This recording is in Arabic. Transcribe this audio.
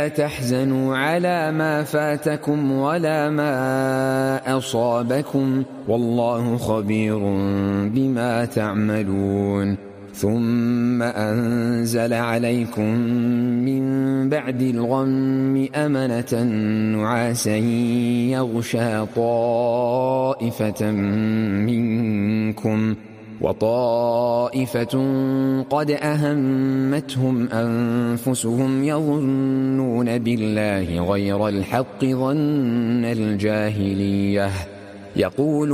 تحزنوا على ما فاتكم ولا ما أصابكم والله خبير بما تعملون. ثم أنزل عليكم من بعد الغم أمنة نعاسا يغشى طائفة منكم وطائفة قد أهمتهم أنفسهم يظنون بالله غير الحق ظن الجاهلية يقولون